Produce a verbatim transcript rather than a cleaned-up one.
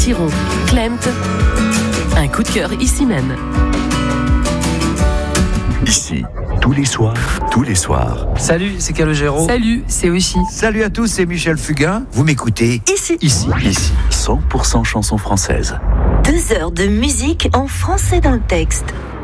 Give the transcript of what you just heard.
Thiron, Klemt. Un coup de cœur ici même. Ici, tous les soirs, tous les soirs. Salut, c'est Calogero. Salut, c'est Oshi. Salut à tous, c'est Michel Fugain. Vous m'écoutez Ici. Ici, ici, cent pour cent chansons françaises. Deux heures de musique en français dans le texte.